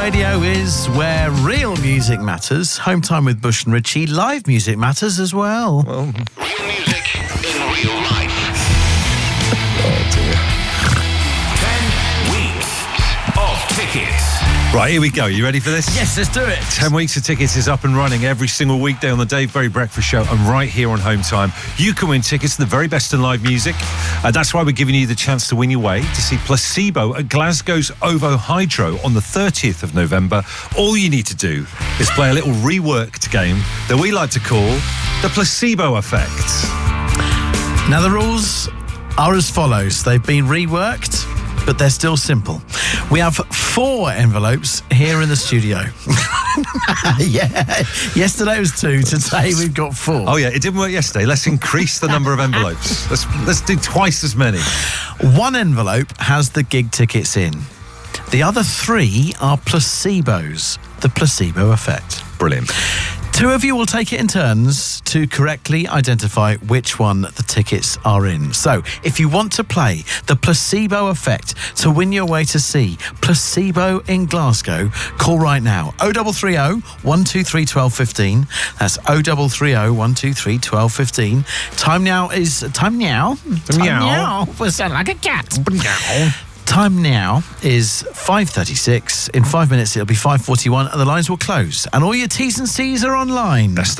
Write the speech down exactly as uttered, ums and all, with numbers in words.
Radio is where real music matters. Home time with Bush and Richie. Live music matters as well. Well, Real music in real life. oh dear. Ten weeks of tickets. Right, here we go. You ready for this? Yes, let's do it. Ten weeks of tickets is up and running every single weekday on the Dave Berry Breakfast Show and right here on Home Time. You can win tickets to the very best in live music. And that's why we're giving you the chance to win your way to see Placebo at Glasgow's OVO Hydro on the thirtieth of November. All you need to do is play a little reworked game that we like to call the Placebo Effect. Now, the rules are as follows. They've been reworked, but they're still simple. We have four envelopes here in the studio. Yeah. Yesterday was two. Today we've got four. Oh, yeah, it didn't work yesterday. Let's increase the number of envelopes. Let's, let's do twice as many. One envelope has the gig tickets in. The other three are placebos. The placebo effect. Brilliant. Two of you will take it in turns to correctly identify which one the tickets are in. So, if you want to play the placebo effect to win your way to see Placebo in Glasgow, call right now. oh double three oh, one two three, one two one five. That's oh double three oh, one two three, one two one five. Time now is... Time now? Time Meow. now. Well, sound like a cat. Time now is five thirty-six. In five minutes, it'll be five forty-one, and the lines will close. And all your T's and C's are online. That's